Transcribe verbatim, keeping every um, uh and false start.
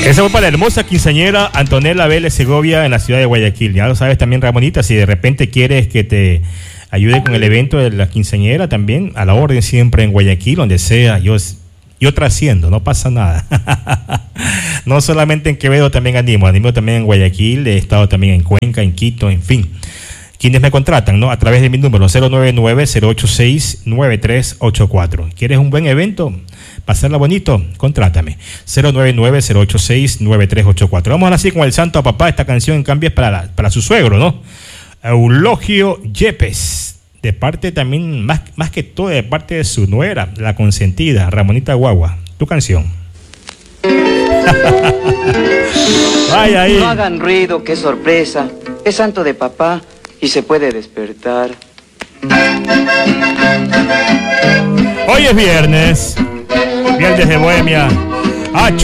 Esa fue para la hermosa quinceañera Antonella Vélez Segovia en la ciudad de Guayaquil. Ya lo sabes también, Ramonita, si de repente quieres que te ayude con el evento de la quinceañera, también a la orden siempre en Guayaquil, donde sea, yo, yo trasciendo, no pasa nada. No solamente en Quevedo también animo, animo también en Guayaquil, he estado también en Cuenca, en Quito, en fin. Quienes me contratan, ¿no? A través de mi número cero nueve nueve, cero ocho seis, nueve tres ocho cuatro. ¿Quieres un buen evento? Pasarla bonito, contrátame. cero nueve nueve, cero ocho seis, nueve tres ocho cuatro. Vamos ahora sí con el santo a papá. Esta canción en cambio es para, la, para su suegro, ¿no? Eulogio Yepes. De parte también, más, más que todo, de parte de su nuera, la consentida, Ramonita Guagua. Tu canción. Vaya ahí. No hagan ruido, qué sorpresa. Es santo de papá y se puede despertar. Hoy es viernes. Viernes de Bohemia. Ah,